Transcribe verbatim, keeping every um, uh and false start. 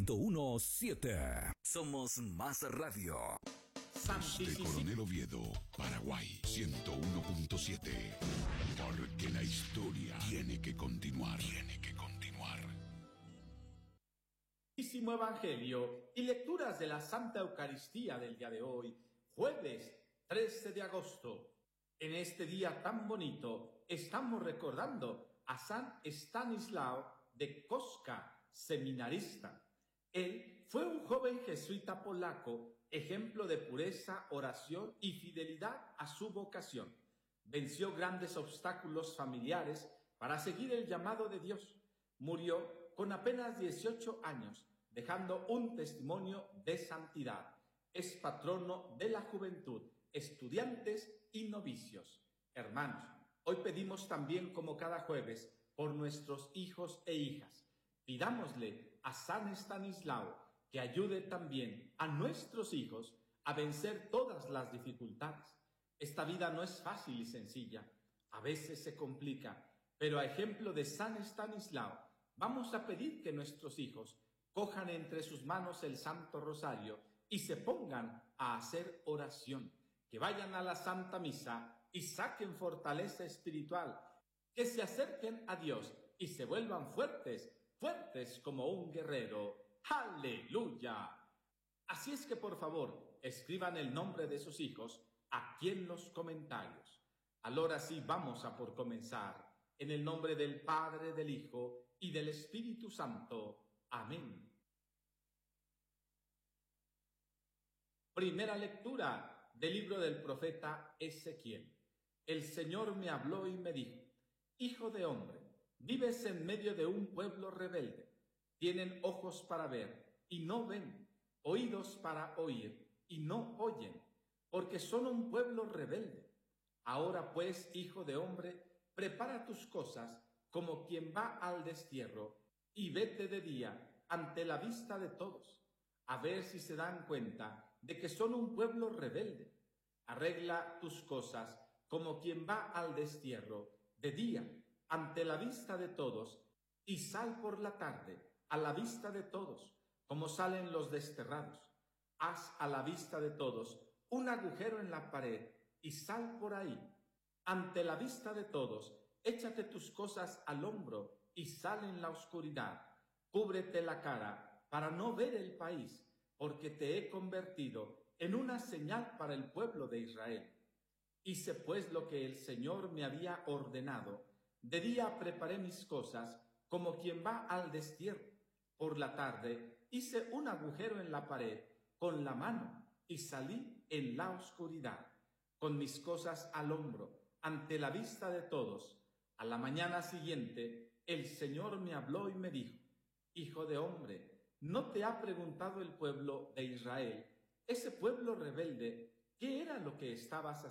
ciento uno punto siete. Somos más radio. Desde Coronel Oviedo, Paraguay, ciento uno punto siete. Porque la historia tiene que continuar. Tiene que continuar. Santísimo Evangelio y lecturas de la Santa Eucaristía del día de hoy, jueves trece de agosto. En este día tan bonito estamos recordando a San Estanislao de Kostka, seminarista. Él fue un joven jesuita polaco, ejemplo de pureza, oración y fidelidad a su vocación. Venció grandes obstáculos familiares para seguir el llamado de Dios. Murió con apenas dieciocho años, dejando un testimonio de santidad. Es patrono de la juventud, estudiantes y novicios. Hermanos, hoy pedimos también, como cada jueves, por nuestros hijos e hijas. Pidámosle a San Estanislao que ayude también a nuestros hijos a vencer todas las dificultades. Esta vida no es fácil y sencilla, a veces se complica, pero a ejemplo de San Estanislao, vamos a pedir que nuestros hijos cojan entre sus manos el Santo Rosario y se pongan a hacer oración, que vayan a la Santa Misa y saquen fortaleza espiritual, que se acerquen a Dios y se vuelvan fuertes, fuertes como un guerrero. ¡Aleluya! Así es que, por favor, escriban el nombre de sus hijos aquí en los comentarios. Ahora sí, vamos a por comenzar. En el nombre del Padre, del Hijo y del Espíritu Santo. Amén. Primera lectura del libro del profeta Ezequiel. El Señor me habló y me dijo: Hijo de hombre, vives en medio de un pueblo rebelde. Tienen ojos para ver y no ven, oídos para oír y no oyen, porque son un pueblo rebelde. Ahora pues, hijo de hombre, prepara tus cosas como quien va al destierro y vete de día ante la vista de todos, a ver si se dan cuenta de que son un pueblo rebelde. Arregla tus cosas como quien va al destierro de día ante la vista de todos y sal por la tarde a la vista de todos, como salen los desterrados. Haz a la vista de todos un agujero en la pared y sal por ahí. Ante la vista de todos, échate tus cosas al hombro y sal en la oscuridad. Cúbrete la cara para no ver el país, porque te he convertido en una señal para el pueblo de Israel. Hice pues lo que el Señor me había ordenado. De día preparé mis cosas como quien va al destierro. Por la tarde hice un agujero en la pared con la mano y salí en la oscuridad, con mis cosas al hombro, ante la vista de todos. A la mañana siguiente el Señor me habló y me dijo: Hijo de hombre, ¿no te ha preguntado el pueblo de Israel, ese pueblo rebelde, qué era lo que estabas